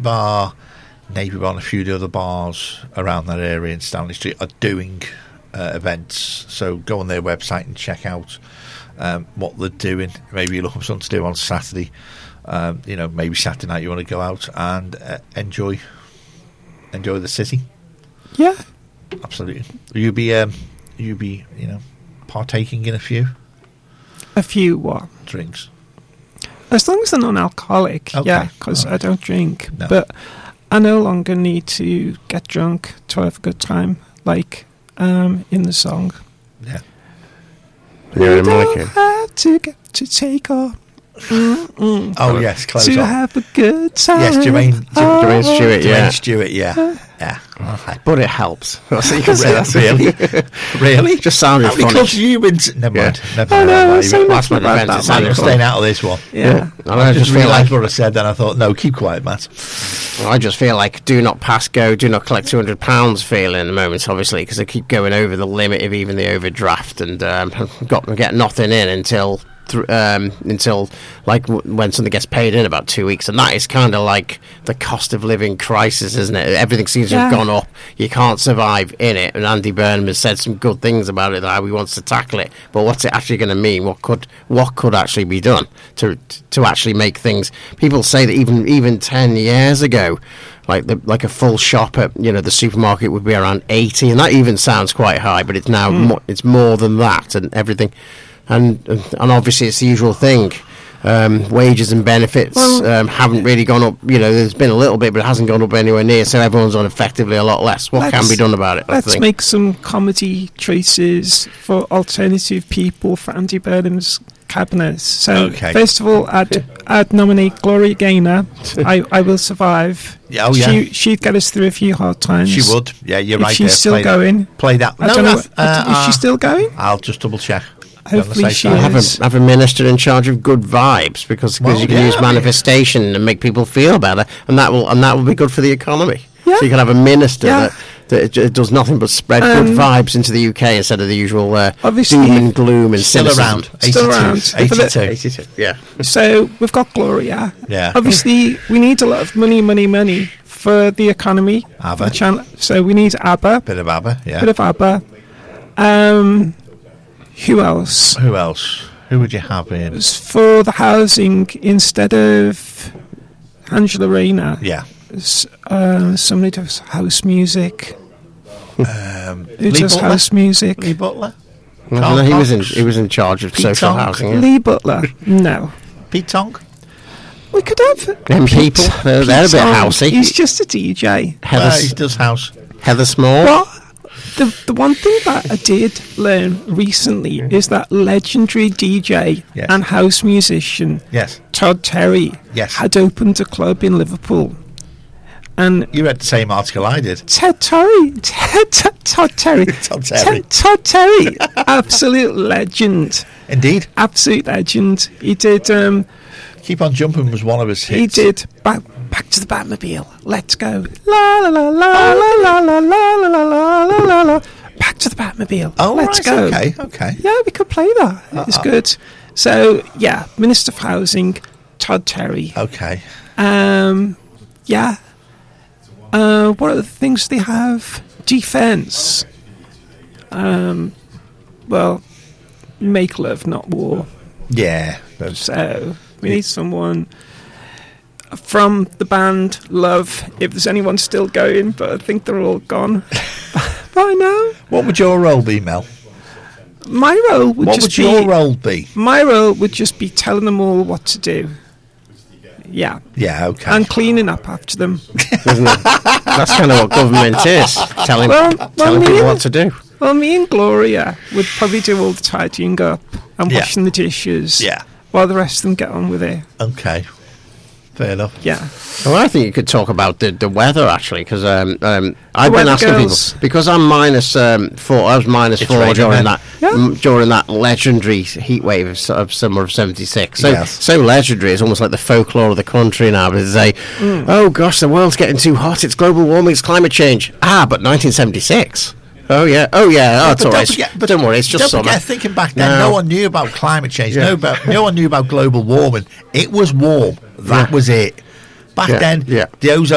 Bar, Navy Bar, and a few of the other bars around that area in Stanley Street are doing events. So go on their website and check out what they're doing. Maybe you're looking for something to do on Saturday. Maybe Saturday night you want to go out and enjoy the city. Yeah, absolutely. You be partaking in a few what drinks, as long as they're non-alcoholic. Okay. Yeah, because Right. I don't drink, No. but I no longer need to get drunk to have a good time, like in the song. Yeah. You're in a We don't molecule. have to get to take off. Oh yes, close to on. have a good time. Yes, Jermaine Stewart, yeah. Stewart, yeah. But it helps. So you can say that's Really? Really? Just sounded How many funny. clubs have you been to? Never mind. Never I mind. know, Never so mind. That's my about defense. that, It sounded I'm Michael. staying out of this one. Yeah. And I I just just feel realised like what I said, then I thought, no, keep quiet, Matt. I just feel like do not pass go, do not collect £200 feeling at the moment, obviously, because they keep going over the limit of even the overdraft and get nothing in until when something gets paid in about 2 weeks, and that is kind of like the cost of living crisis, isn't it? Everything seems to have gone up. You can't survive in it, and Andy Burnham has said some good things about it, how he wants to tackle it. But what's it actually going to mean? What could actually be done to actually make things? People say that even 10 years ago, like a full shop at the supermarket would be around 80, and that even sounds quite high. But it's now it's more than that, and everything. And obviously it's the usual thing. Wages and benefits haven't really gone up. There's been a little bit, but it hasn't gone up anywhere near. So everyone's on effectively a lot less. What can be done about it? Let's make some comedy choices for alternative people for Andy Burnham's cabinet. So first of all, I'd nominate Gloria Gaynor. I Will Survive. Yeah, oh yeah. She'd get us through a few hard times. She would. Yeah, you're right. If she's still going. Play that. I don't know. Is she still going? I'll just double check. Hopefully she is. Have a minister in charge of good vibes because you can use manifestation and make people feel better, and that will be good for the economy. Yeah. So you can have a minister that does nothing but spread good vibes into the UK instead of the usual doom and gloom and cynicism. Still around. 82. Yeah. So we've got Gloria. Yeah. Obviously, we need a lot of money for the economy. ABBA. So we need ABBA. Bit of ABBA. Yeah. Bit of ABBA. Who else? Who would you have in? For the housing, instead of Angela Rayner. Yeah. Somebody does house music. Who does Butler? house music? Lee Butler? No, he was in charge of social housing. Yeah. Lee Butler? No. Pete Tonk? We could have them people. They're a bit housey. He's just a DJ. He does house. Heather Small. Well, the one thing that I did learn recently is that legendary DJ and house musician Todd Terry had opened a club in Liverpool. And you read the same article I did. Todd Terry. Todd Terry. Absolute legend. Indeed. Absolute legend. He did... Keep on Jumping was one of his hits. He did Back to the Batmobile. Let's go. La la la la la la la la la la la la. Back to the Batmobile. Oh, let's right, go. Okay. Yeah, we could play that. It's good. So yeah, Minister for Housing, Todd Terry. Okay. Yeah. What other things do they have? Defence. Well, make love, not war. Yeah. So we need someone from the band Love, if there's anyone still going, but I think they're all gone by now. What would your role be, Mel? My role would your role be? My role would just be telling them all what to do. Yeah. Yeah, okay. And cleaning up after them. Isn't it? That's kind of what government is. Telling people what to do. Well, me and Gloria would probably do all the tidying up and washing the dishes. Yeah. While the rest of them get on with it. Okay. Fair enough. Yeah. Well, I think you could talk about the weather, actually, because I've been asking people, because I'm -4, I was -4 during that legendary heat wave of summer of 76. So legendary, it's almost like the folklore of the country now, but to say, oh gosh, the world's getting too hot, it's global warming, it's climate change. But 1976. Oh yeah, it's all right. But don't worry, it's just summer. Thinking back then, no one knew about climate change. No one knew about global warming. It was warm. That was it. Back then, the ozone